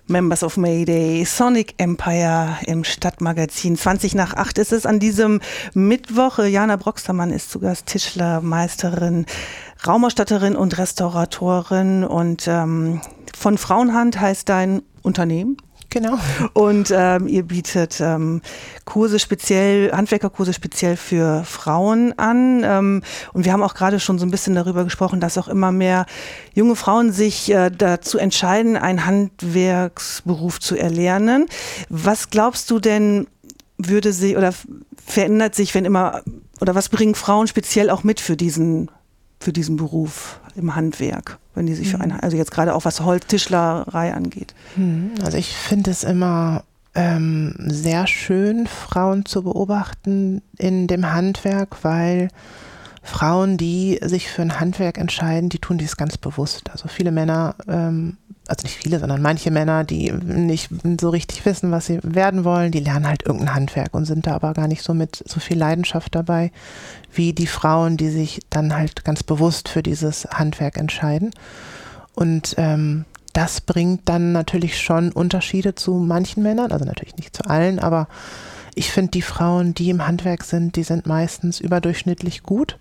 Members of Mayday, Sonic Empire im Stadtmagazin. 7:20 ist es an diesem Mittwoch. Jana Broxtermann ist zu Gast, Tischlermeisterin, Raumausstatterin und Restauratorin. Und von Frauenhand heißt dein Unternehmen. Genau. Und ihr bietet Kurse speziell, Handwerkerkurse speziell für Frauen an. Und wir haben auch gerade schon so ein bisschen darüber gesprochen, dass auch immer mehr junge Frauen sich dazu entscheiden, einen Handwerksberuf zu erlernen. Was glaubst du denn, würde sich oder verändert sich, wenn immer, oder was bringen Frauen speziell auch mit für diesen Beruf im Handwerk, wenn die sich für einen, also jetzt gerade auch was Holztischlerei angeht? Also ich finde es immer sehr schön, Frauen zu beobachten in dem Handwerk, weil Frauen, die sich für ein Handwerk entscheiden, die tun dies ganz bewusst. Also viele Männer, also nicht viele, sondern manche Männer, die nicht so richtig wissen, was sie werden wollen, die lernen halt irgendein Handwerk und sind da aber gar nicht so mit so viel Leidenschaft dabei, wie die Frauen, die sich dann halt ganz bewusst für dieses Handwerk entscheiden. Und das bringt dann natürlich schon Unterschiede zu manchen Männern, also natürlich nicht zu allen, aber ich finde, die Frauen, die im Handwerk sind, die sind meistens überdurchschnittlich gut.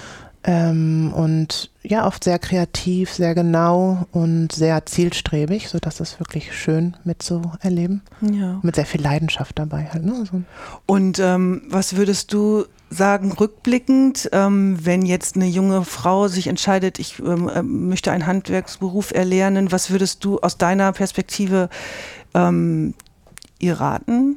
Und ja, oft sehr kreativ, sehr genau und sehr zielstrebig, sodass es wirklich schön mitzuerleben. Ja. Mit sehr viel Leidenschaft dabei halt. Ne? So. Und was würdest du sagen, rückblickend, wenn jetzt eine junge Frau sich entscheidet, ich möchte einen Handwerksberuf erlernen, was würdest du aus deiner Perspektive ihr raten?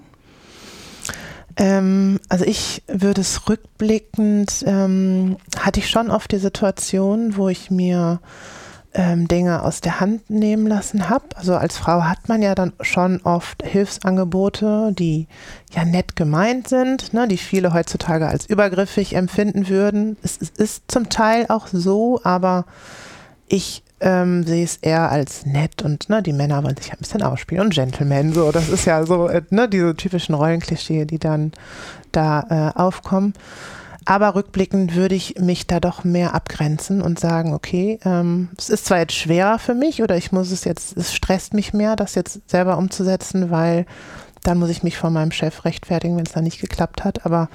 Also ich würde es rückblickend, hatte ich schon oft die Situation, wo ich mir Dinge aus der Hand nehmen lassen habe. Also als Frau hat man ja dann schon oft Hilfsangebote, die ja nett gemeint sind, ne, die viele heutzutage als übergriffig empfinden würden. Es ist zum Teil auch so, aber ich sehe es eher als nett und ne, die Männer wollen sich ein bisschen ausspielen und Gentlemen, so, das ist ja so, ne, diese typischen Rollenklischee, die dann da aufkommen. Aber rückblickend würde ich mich da doch mehr abgrenzen und sagen, okay, es ist zwar jetzt schwerer für mich oder es stresst mich mehr, das jetzt selber umzusetzen, weil dann muss ich mich vor meinem Chef rechtfertigen, wenn es dann nicht geklappt hat, aber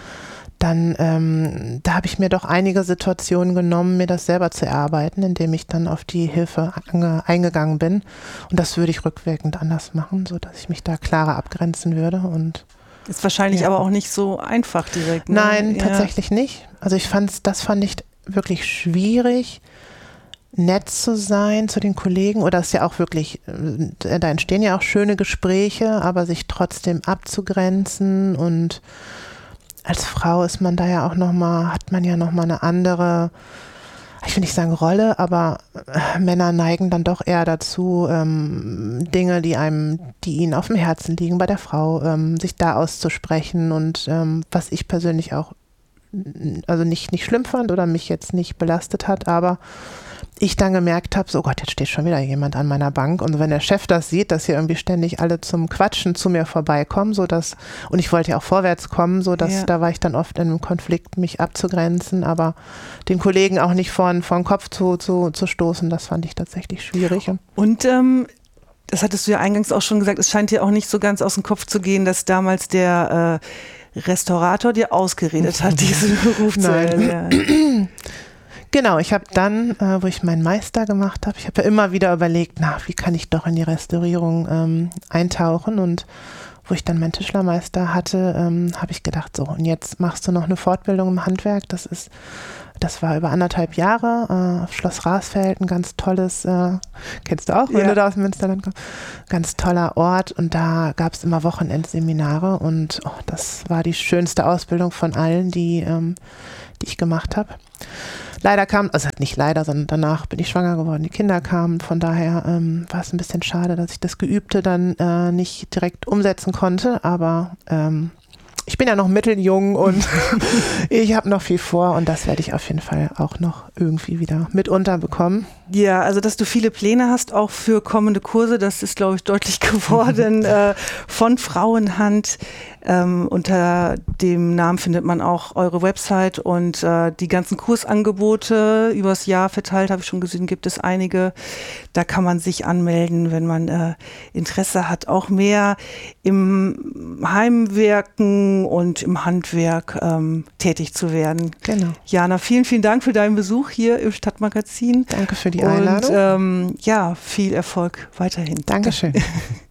dann, da habe ich mir doch einige Situationen genommen, mir das selber zu erarbeiten, indem ich dann auf die Hilfe eingegangen bin. Und das würde ich rückwirkend anders machen, sodass ich mich da klarer abgrenzen würde. Und ist wahrscheinlich aber auch nicht so einfach direkt. Ne? Nein, tatsächlich nicht. Also das fand ich wirklich schwierig, nett zu sein zu den Kollegen. Oder es ist ja auch wirklich, da entstehen ja auch schöne Gespräche, aber sich trotzdem abzugrenzen und als Frau ist man da ja auch hat man ja nochmal eine andere, ich will nicht sagen Rolle, aber Männer neigen dann doch eher dazu, Dinge, die ihnen auf dem Herzen liegen bei der Frau, sich da auszusprechen und was ich persönlich auch also nicht schlimm fand oder mich jetzt nicht belastet hat, aber ich dann gemerkt habe, so, oh Gott, jetzt steht schon wieder jemand an meiner Bank und wenn der Chef das sieht, dass hier irgendwie ständig alle zum Quatschen zu mir vorbeikommen, und ich wollte ja auch vorwärts kommen, da war ich dann oft in einem Konflikt, mich abzugrenzen, aber den Kollegen auch nicht vor den Kopf zu stoßen, das fand ich tatsächlich schwierig. Und das hattest du ja eingangs auch schon gesagt, es scheint dir auch nicht so ganz aus dem Kopf zu gehen, dass damals der Restaurator dir ausgeredet hat, diesen Beruf zu erlernen. Genau, ich habe dann, wo ich meinen Meister gemacht habe, ich habe ja immer wieder überlegt, wie kann ich doch in die Restaurierung eintauchen, und wo ich dann meinen Tischlermeister hatte, habe ich gedacht, so, und jetzt machst du noch eine Fortbildung im Handwerk, das war über 1,5 Jahre auf Schloss Rasfeld, ein ganz tolles, kennst du auch, wenn du da aus dem Münsterland kommst, ganz toller Ort, und da gab es immer Wochenendseminare und das war die schönste Ausbildung von allen, die ich gemacht habe. Leider nicht leider, sondern danach bin ich schwanger geworden, die Kinder kamen, von daher war es ein bisschen schade, dass ich das Geübte dann nicht direkt umsetzen konnte, aber ich bin ja noch mitteljung und ich habe noch viel vor, und das werde ich auf jeden Fall auch noch irgendwie wieder mit unterbekommen. Ja, also dass du viele Pläne hast, auch für kommende Kurse, das ist, glaube ich, deutlich geworden von Frauenhand Unter dem Namen findet man auch eure Website und die ganzen Kursangebote übers Jahr verteilt, habe ich schon gesehen, gibt es einige. Da kann man sich anmelden, wenn man Interesse hat, auch mehr im Heimwerken und im Handwerk tätig zu werden. Genau. Jana, vielen, vielen Dank für deinen Besuch hier im Stadtmagazin. Danke für die Einladung. Und viel Erfolg weiterhin. Dankeschön.